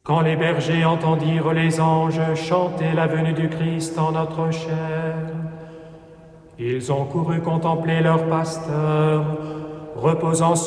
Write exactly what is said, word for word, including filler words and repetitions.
Quand les bergers entendirent les anges chanter la venue du Christ en notre chair, ils ont couru contempler leur pasteur, reposant